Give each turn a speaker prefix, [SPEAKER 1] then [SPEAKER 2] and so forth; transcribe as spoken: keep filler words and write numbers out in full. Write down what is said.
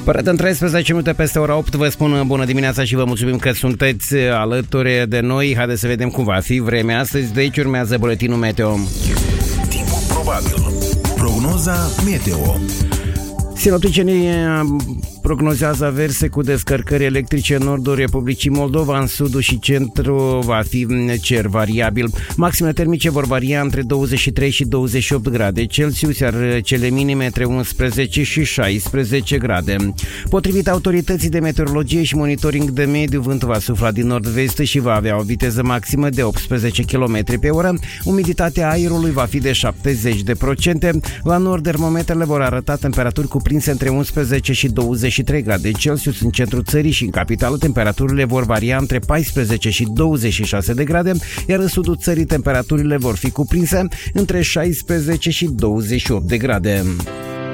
[SPEAKER 1] Părătă în treisprezece minute peste ora opt, vă spun bună dimineața și vă mulțumim că sunteți alături de noi. Haideți să vedem cum va fi vremea astăzi. De aici urmează buletinul meteo.
[SPEAKER 2] Timpul probabil. Prognoza meteo.
[SPEAKER 1] Sinopticienii prognozează averse cu descărcări electrice în nordul Republicii Moldova, în sudul și centru va fi cer variabil. Maximele termice vor varia între douăzeci și trei și douăzeci și opt grade Celsius, iar cele minime între unsprezece și șaisprezece grade. Potrivit autorității de meteorologie și monitoring de mediu, vântul va sufla din nord-vest și va avea o viteză maximă de optsprezece kilometri pe oră. Umiditatea aerului va fi de șaptezeci la sută. La nord, termometrele vor arăta temperaturi cuprinse între unsprezece și douăzeci și trei grade Celsius. În centrul țării și în capitală temperaturile vor varia între paisprezece și douăzeci și șase de grade, iar în sudul țării temperaturile vor fi cuprinse între șaisprezece și douăzeci și opt de grade.